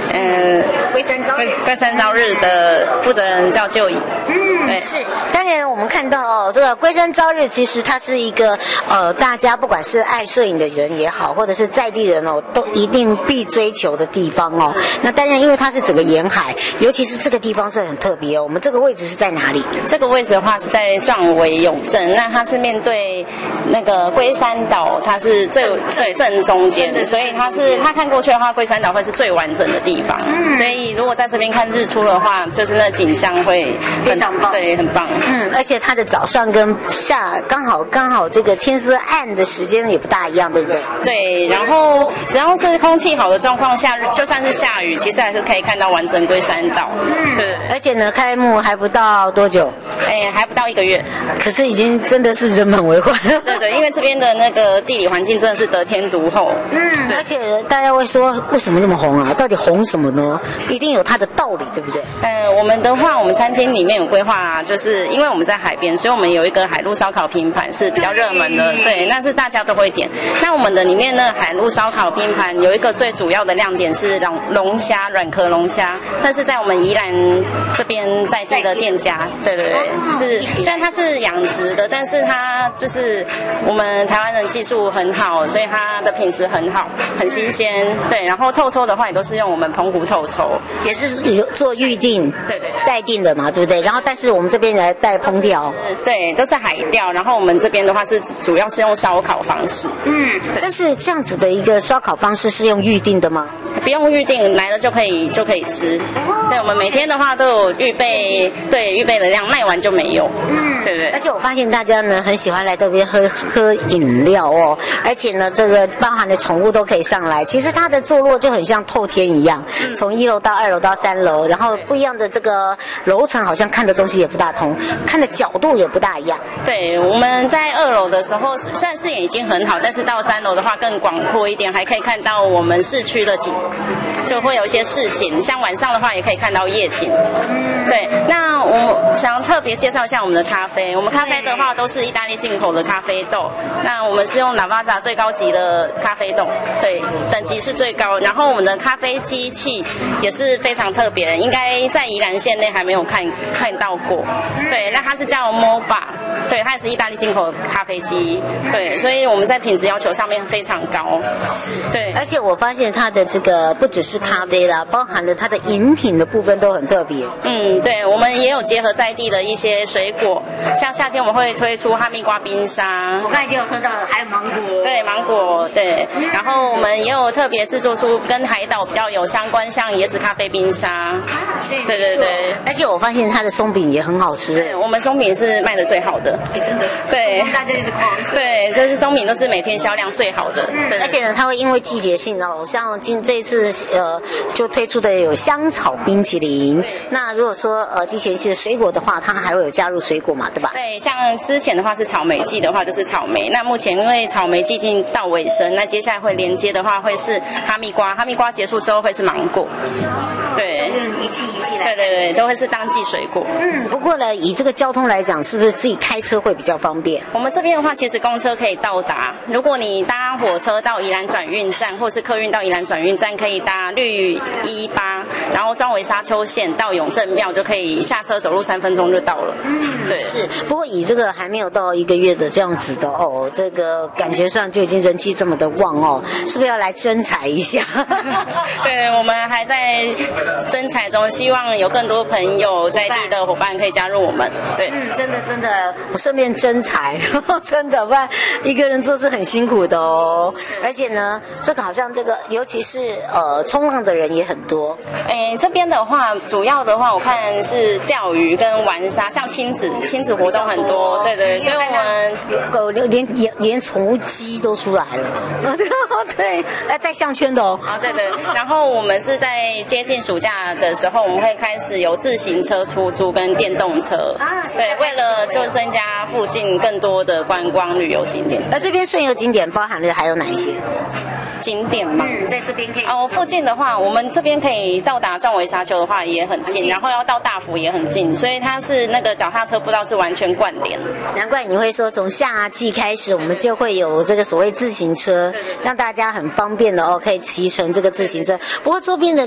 龟山朝日的负责人叫就义。 对，是。当然，我们看到这个龟山朝日，其实它是一个大家不管是爱摄影的人也好，或者是在地人都一定必追求的地方哦。那当然，因为它是整个沿海，尤其是这个地方是很特别哦。我们这个位置是在哪里？ 这个位置的话是在壮围永镇，那它是面对那个龟山岛，它是最正中间的，所以它看过去的话，龟山岛会是最完整的地方。所以如果在这边看日出的话，就是那景象会非常棒， 对，很棒。 而且它的早上跟刚好这个天色暗的时间也不大一样，对不对？ 对，然后只要是空气好的状况下，就算是下雨，其实还是可以看到完整龟山岛。对， 而且呢，开幕还不到多久， 还不到1个月， 可是已经真的是人满为患。 对，因为这边的那个地理环境真的是得天独厚。 而且大家会说为什么那么红啊？到底红什么呢？一定有它的道理，对不对？ 我们的话，我们餐厅里面有规划啊，就是因为我们在海边，所以我们有一个海陆烧烤拼盘是比较热门的，对，那是大家都会点。那我们的里面呢，海陆烧烤拼盘有一个最主要的亮点是龙虾，软壳龙虾，那是在我们宜兰这边在地的店家，对，是虽然它是养殖的，但是它就是我们台湾人技术很好，所以它的品质很好，很新鲜，对。然后透抽的话也都是用我们澎湖透抽， 也是做预定， 对， 待定的嘛，对不对？然后但是我们这边来带烹调， 对，都是海钓。然后我们这边的话是主要是用烧烤方式， 但是这样子的一个烧烤方式是用预定的吗？ 不用预定，来了就可以吃。对，我们每天的话都有预备的量，卖完就没有。对。 而且我发现大家呢很喜欢来这边喝饮料哦，而且呢这个包含的宠物都可以上来。其实它的坐落就很像透天一样，从1楼到2楼到3楼，然后不一样的这个楼层好像看的东西也不大同，看的角度也不大一样。 对，我们在2楼的时候，虽然视野已经很好，但是到3楼的话更广阔一点，还可以看到我们市区的景，就会有一些市景。像晚上的话，也可以看到夜景。对，那我想特别介绍一下我们的咖啡。我们咖啡的话都是意大利进口的咖啡豆，那我们是用 Lavazza 最高级的咖啡豆，对，等级是最高。然后我们的咖啡机器也是非常特别的，应该在宜兰县内还没有看到过。对，那它是叫 MOBA， 对，它也是意大利进口的咖啡机。对，所以我们在品质要求上面非常高。对， 而且我发现它的这个不只是咖啡啦，包含了它的饮品的部分都很特别。 对，我们也有结合在地的一些水果，像夏天我们会推出哈密瓜冰沙， 我刚才就有喝到了，还有芒果。 对，芒果，对。然后我们也有特别制作出跟海岛比较有相关，像椰子咖啡冰沙。对。 而且我发现它的松饼也很好吃。 对，我们松饼是卖的最好的。 真的。 对， 大家一直狂吃。 对，就是松饼都是每天销量最好的。对。 而且呢，它会因为季节性哦，像这一次就推出的有香草冰淇淋。那如果说季节性的水果的话，它还会有加入水果嘛，对吧？ 对，像之前的话是草莓季的话就是草莓，那目前因为草莓季已经到尾声，那接下来会连接的话会是哈密瓜，哈密瓜结束之后会是芒果。对， 一季来。 对，都会是当季水果。 不过呢，以这个交通来讲，是不是自己开车会比较方便？ 我们这边的话，其实公车可以到达。如果你搭火车到宜兰转运站，或是客运到宜兰转运站，可以搭绿18，然后庄围沙丘线到永正庙，就可以下车走路3分钟就到了。对， 是。不过以这个还没有到1个月的这样子的哦，这个感觉上就已经人气这么的旺哦，是不是要来征才一下？ 对，我们还在征才中，希望有更多朋友在地的伙伴可以加入我们。对， 真的，我顺便征才，真的，不然一个人做是很辛苦的哦。而且呢，这个好像这个，尤其是冲浪的人也很多。 这边的话，主要的话我看是钓鱼跟玩沙，像亲子活动很多。对，所以我们连宠物鸡都出来了。对，带项圈的哦。 对。然后我们是在接近暑假的时候，我们会开始有自行车出租跟电动车。对，为了就增加附近更多的观光旅游景点。 这边顺游景点包含了还有哪一些景点嘛？ 在这边可以附近的话，我们这边可以到达壮围沙丘的话也很近，然后要到大福也很近，所以它是那个脚踏车步道是完全贯联。 难怪你会说从夏季开始，我们就会有这个所谓自行车，让大家很方便的可以骑乘这个自行车。不过周边的